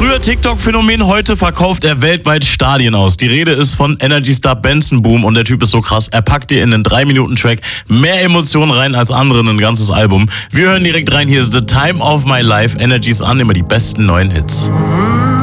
Früher TikTok-Phänomen, heute verkauft er weltweit Stadien aus. Die Rede ist von Energy-Star Benson Boom und der Typ ist so krass. Er packt dir in einen 3-Minuten-Track mehr Emotionen rein als andere in ein ganzes Album. Wir hören direkt rein, hier ist The Time of My Life, Energies an, immer die besten neuen Hits.